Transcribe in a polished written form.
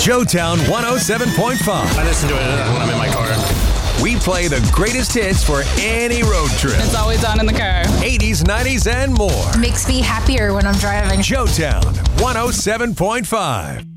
Joetown 107.5. I listen to it when I'm in my car. We play the greatest hits for any road trip. It's always on in the car. 80s, 90s, and more. Makes me happier when I'm driving. Joetown 107.5.